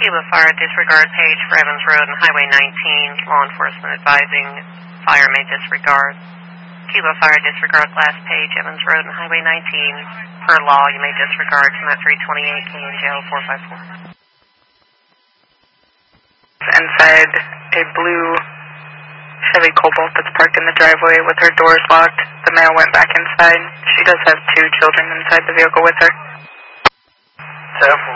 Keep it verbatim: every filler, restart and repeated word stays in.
Cuba Fire, disregard page for Evans Road and Highway nineteen. Law enforcement advising fire may disregard. Cuba Fire, disregard last page, Evans Road and Highway nineteen. Per law, you may disregard from at three twenty-eight K N J O four five four. Inside a blue Chevy Cobalt that's parked in the driveway with her doors locked. The male went back inside. She does have two children inside the vehicle with her. ten